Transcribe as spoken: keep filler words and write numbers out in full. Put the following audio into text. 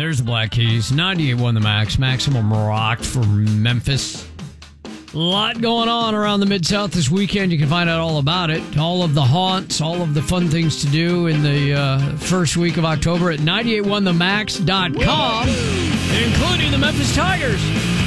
there's the Black Keys. ninety-eight point one The Max. Maximum rock for Memphis. A lot going on around the Mid-South this weekend. You can find out all about it. All of the haunts, all of the fun things to do in the uh, first week of October at nine eight one the max dot com, including the Memphis Tigers.